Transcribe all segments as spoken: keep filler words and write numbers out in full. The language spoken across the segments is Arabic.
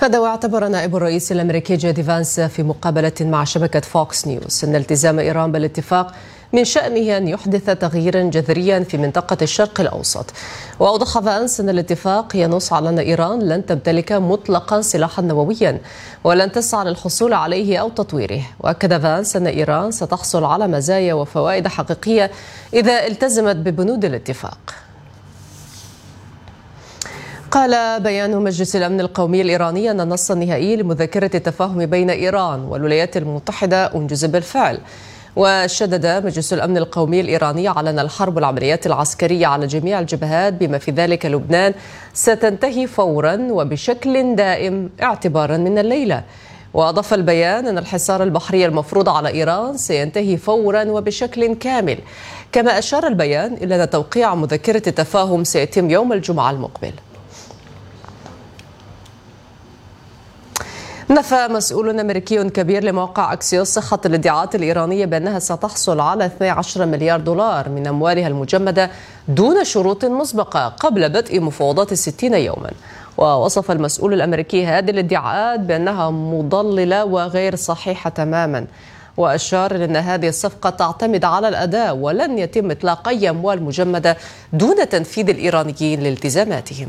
هذا واعتبر نائب الرئيس الأمريكي جي دي فانس في مقابلة مع شبكة فوكس نيوز أن التزام إيران بالاتفاق من شأنه أن يحدث تغييرا جذريا في منطقة الشرق الأوسط. وأوضح فانس أن الاتفاق ينص على أن إيران لن تمتلك مطلقا سلاحا نوويا ولن تسعى للحصول عليه أو تطويره. وأكد فانس أن إيران ستحصل على مزايا وفوائد حقيقية إذا التزمت ببنود الاتفاق. قال بيان مجلس الأمن القومي الإيراني أن النص النهائي لمذكرة التفاهم بين إيران والولايات المتحدة أنجز بالفعل. وشدد مجلس الأمن القومي الإيراني على أن الحرب والعمليات العسكرية على جميع الجبهات بما في ذلك لبنان ستنتهي فورا وبشكل دائم اعتبارا من الليلة. وأضاف البيان أن الحصار البحري المفروض على إيران سينتهي فورا وبشكل كامل. كما أشار البيان إلى أن توقيع مذكرة التفاهم سيتم يوم الجمعة المقبل. نفى مسؤول أمريكي كبير لموقع أكسيوس صحة الادعاءات الإيرانية بأنها ستحصل على اثني عشر مليار دولار من أموالها المجمدة دون شروط مسبقة قبل بدء مفاوضات الستين يوما. ووصف المسؤول الأمريكي هذه الادعاءات بأنها مضللة وغير صحيحة تماما. وأشار إلى أن هذه الصفقة تعتمد على الأداء ولن يتم إطلاق أي أموال مجمدة دون تنفيذ الإيرانيين لالتزاماتهم.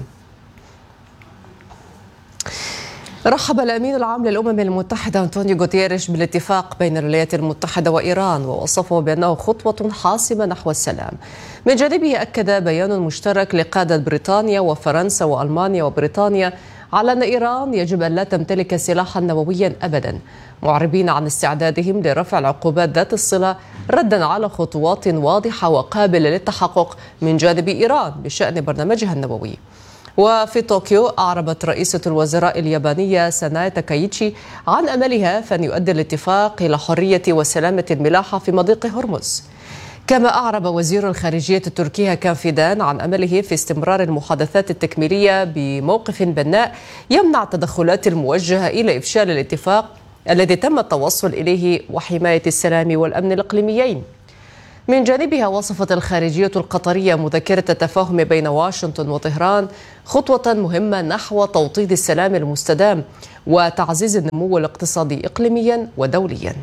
رحب الأمين العام للأمم المتحدة أنطونيو غوتيريش بالاتفاق بين الولايات المتحدة وإيران ووصفه بأنه خطوة حاسمة نحو السلام. من جانبه أكد بيان مشترك لقادة بريطانيا وفرنسا وألمانيا وبريطانيا على أن إيران يجب أن لا تمتلك سلاحا نوويا أبدا، معربين عن استعدادهم لرفع العقوبات ذات الصلة ردا على خطوات واضحة وقابلة للتحقق من جانب إيران بشأن برنامجها النووي. وفي طوكيو أعربت رئيسة الوزراء اليابانية ساناي تاكايتشي عن أملها فأن يؤدي الاتفاق إلى حرية وسلامة الملاحة في مضيق هرمز. كما أعرب وزير الخارجية التركي هاكان فيدان عن أمله في استمرار المحادثات التكميلية بموقف بناء يمنع التدخلات الموجهة إلى إفشال الاتفاق الذي تم التوصل إليه وحماية السلام والأمن الإقليميين. من جانبها وصفت الخارجية القطرية مذكرة التفاهم بين واشنطن وطهران خطوة مهمة نحو توطيد السلام المستدام وتعزيز النمو الاقتصادي إقليميا ودوليا.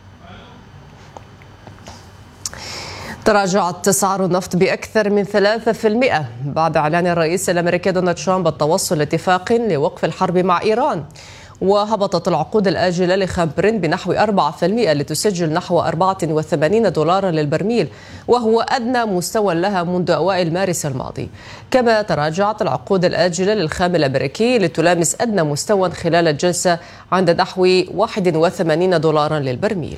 تراجعت أسعار النفط بأكثر من ثلاثة بالمئة بعد إعلان الرئيس الأمريكي دونالد ترامب التوصل لاتفاق لوقف الحرب مع إيران. وهبطت العقود الآجلة لخام برنت بنحو أربعة بالمئة لتسجل نحو أربعة وثمانين دولارا للبرميل، وهو أدنى مستوى لها منذ أوائل مارس الماضي. كما تراجعت العقود الآجلة للخام الأمريكي لتلامس أدنى مستوى خلال الجلسة عند نحو واحد وثمانين دولارا للبرميل.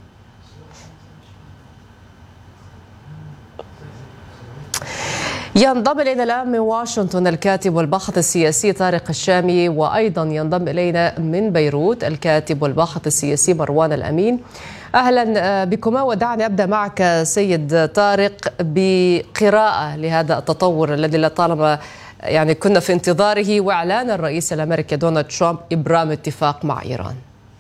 ينضم إلينا الآن من واشنطن الكاتب والباحث السياسي طارق الشامي، وأيضا ينضم إلينا من بيروت الكاتب والباحث السياسي مروان الأمين. أهلا بكما، ودعني أبدأ معك سيد طارق بقراءة لهذا التطور الذي لطالما يعني كنا في انتظاره، وإعلان الرئيس الأمريكي دونالد ترامب إبرام اتفاق مع إيران.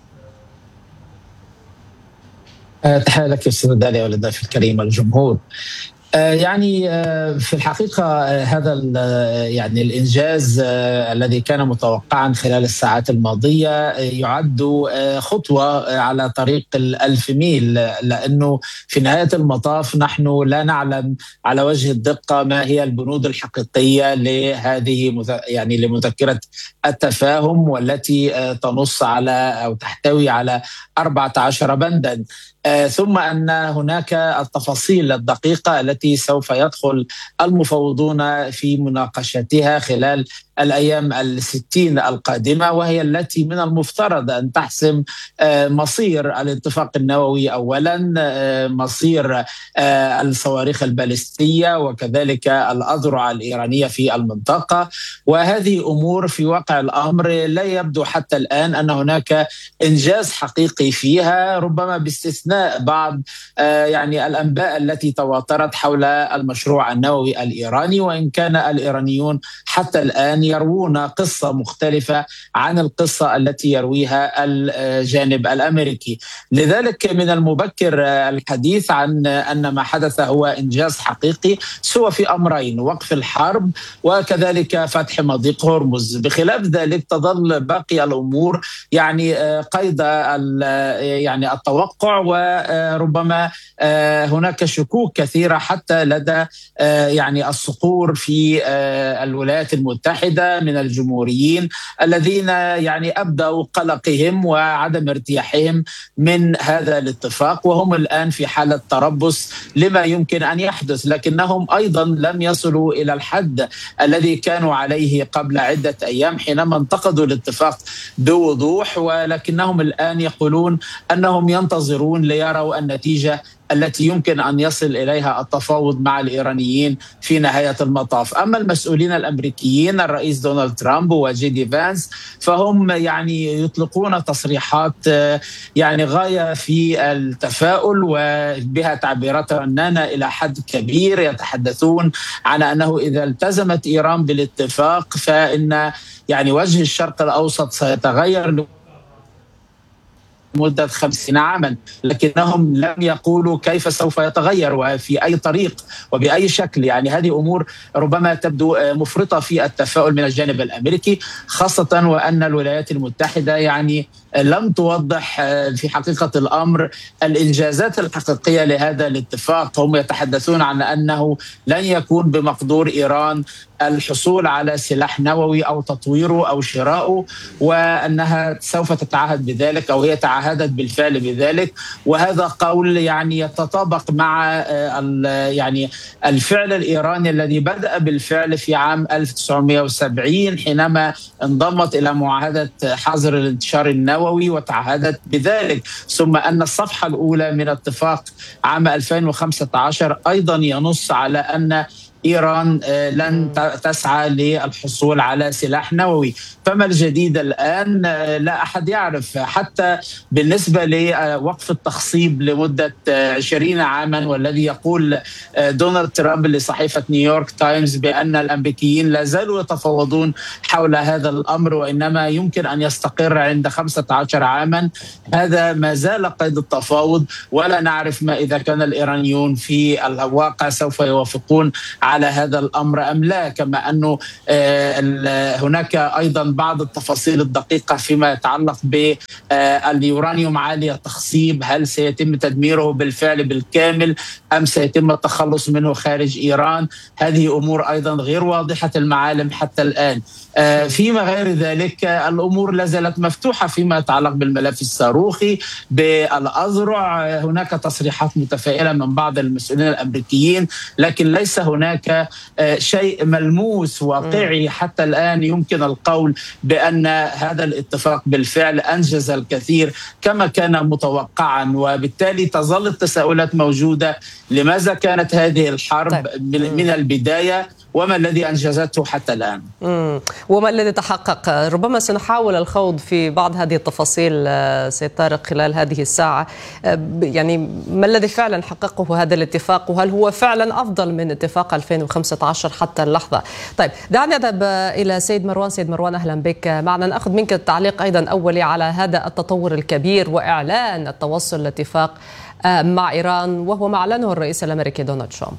تحية لك أستاذ داليا والضيف الكريم والجمهور. يعني في الحقيقة هذا يعني الإنجاز الذي كان متوقعا خلال الساعات الماضية يعد خطوة على طريق الألف ميل، لأنه في نهاية المطاف نحن لا نعلم على وجه الدقة ما هي البنود الحقيقية لهذه يعني لمذكرة التفاهم، والتي تنص على أو تحتوي على أربعة عشر بندا، ثم أن هناك التفاصيل الدقيقة التي سوف يدخل المفوضون في مناقشتها خلال الأيام الستين القادمة، وهي التي من المفترض أن تحسم مصير الاتفاق النووي أولا، مصير الصواريخ البالستية، وكذلك الأذرع الإيرانية في المنطقة. وهذه أمور في واقع الأمر لا يبدو حتى الآن أن هناك إنجاز حقيقي فيها، ربما باستثناء بعض يعني الأنباء التي تواترت حول المشروع النووي الإيراني، وإن كان الإيرانيون حتى الآن يروون قصة مختلفة عن القصة التي يرويها الجانب الأمريكي. لذلك من المبكر الحديث عن أن ما حدث هو إنجاز حقيقي سوى في أمرين: وقف الحرب وكذلك فتح مضيق هرمز. بخلاف ذلك تظل باقي الأمور يعني قيد يعني التوقع، وربما هناك شكوك كثيرة حتى لدى يعني الصقور في الولايات المتحدة من الجمهوريين الذين يعني أبدوا قلقهم وعدم ارتياحهم من هذا الاتفاق، وهم الآن في حالة تربص لما يمكن أن يحدث، لكنهم أيضا لم يصلوا إلى الحد الذي كانوا عليه قبل عدة أيام حينما انتقدوا الاتفاق بوضوح، ولكنهم الآن يقولون أنهم ينتظرون ليروا النتيجة التي يمكن أن يصل إليها التفاوض مع الإيرانيين في نهاية المطاف. أما المسؤولين الأمريكيين الرئيس دونالد ترامب وجي دي فانس فهم يعني يطلقون تصريحات يعني غاية في التفاؤل وبها تعبيرات رنانة إلى حد كبير. يتحدثون عن أنه إذا التزمت إيران بالاتفاق فإن يعني وجه الشرق الأوسط سيتغير مدة خمسين عاما، لكنهم لم يقولوا كيف سوف يتغير وفي أي طريق وبأي شكل. يعني هذه أمور ربما تبدو مفرطة في التفاؤل من الجانب الأمريكي، خاصة وأن الولايات المتحدة يعني لم توضح في حقيقة الأمر الإنجازات الحقيقية لهذا الاتفاق. هم يتحدثون عن أنه لن يكون بمقدور إيران الحصول على سلاح نووي أو تطويره أو شراؤه، وأنها سوف تتعهد بذلك أو هي تعهدت بالفعل بذلك. وهذا قول يعني يتطابق مع يعني الفعل الإيراني الذي بدأ بالفعل في عام ألف وتسعمائة وسبعين حينما انضمت إلى معاهدة حظر الانتشار النووي وتعهدت بذلك، ثم أن الصفحة الأولى من اتفاق عام ألفين وخمسة عشر أيضا ينص على أن إيران لن تسعى للحصول على سلاح نووي. فما الجديد الآن؟ لا أحد يعرف. حتى بالنسبة لوقف التخصيب لمدة عشرين عاما، والذي يقول دونالد ترامب لصحيفة نيويورك تايمز بأن الأمريكيين لا زالوا يتفاوضون حول هذا الأمر وإنما يمكن أن يستقر عند خمسة عشر عاما، هذا ما زال قيد التفاوض، ولا نعرف ما إذا كان الإيرانيون في الواقع سوف يوافقون على هذا الأمر أم لا. كما أنه هناك أيضا بعض التفاصيل الدقيقة فيما يتعلق باليورانيوم عالي التخصيب، هل سيتم تدميره بالفعل بالكامل أم سيتم التخلص منه خارج إيران؟ هذه أمور أيضا غير واضحة المعالم حتى الآن. فيما غير ذلك الأمور لازالت مفتوحة فيما يتعلق بالملف الصاروخي بالأذرع. هناك تصريحات متفائلة من بعض المسؤولين الأمريكيين، لكن ليس هناك شيء ملموس واقعي حتى الآن يمكن القول بأن هذا الاتفاق بالفعل أنجز الكثير كما كان متوقعا، وبالتالي تظل التساؤلات موجودة. لماذا كانت هذه الحرب طيب. من البداية وما الذي أنجزته حتى الآن؟ مم. وما الذي تحقق؟ ربما سنحاول الخوض في بعض هذه التفاصيل سيد طارق خلال هذه الساعة. يعني ما الذي فعلا حققه هذا الاتفاق، وهل هو فعلا أفضل من اتفاق ألفين وخمسة عشر حتى اللحظة؟ طيب دعني أذهب إلى سيد مروان. سيد مروان أهلا بك معنا. نأخذ منك التعليق أيضا أولي على هذا التطور الكبير وإعلان التوصل لاتفاق مع إيران وهو ما أعلنه الرئيس الأمريكي دونالد ترامب.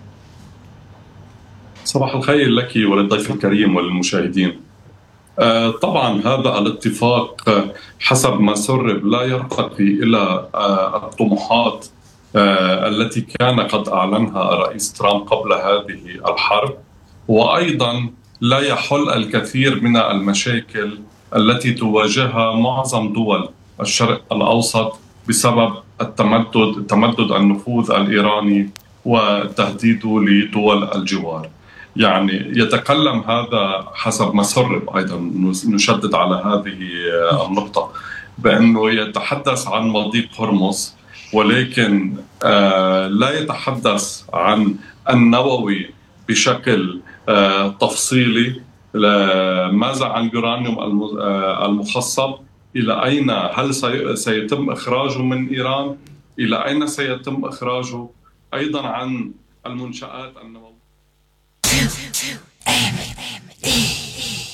صباح الخير لك وللضيف الكريم وللمشاهدين. طبعا هذا الاتفاق حسب ما سرب لا يرتقي إلى الطموحات التي كان قد أعلنها الرئيس ترامب قبل هذه الحرب، وأيضا لا يحل الكثير من المشاكل التي تواجهها معظم دول الشرق الأوسط بسبب التمدد تمدد النفوذ الإيراني وتهديده لدول الجوار. يعني يتكلم هذا حسب ما سرب، أيضا نشدد على هذه النقطة، بأنه يتحدث عن مضيق هرمز، ولكن لا يتحدث عن النووي بشكل تفصيلي. ماذا عن اليورانيوم المخصب؟ إلى أين هل سيتم إخراجه من إيران؟ إلى أين سيتم إخراجه؟ أيضا عن المنشآت النووية.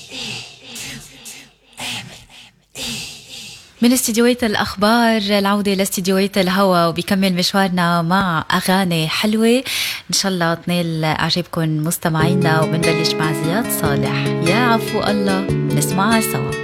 من استديوهات الأخبار العودة لاستديوهات الهوا، وبيكمل مشوارنا مع أغاني حلوة إن شاء الله تنال أعجابكم مستمعينا. وبنبلش مع زياد صالح، يا عفو الله، نسمعها سوا.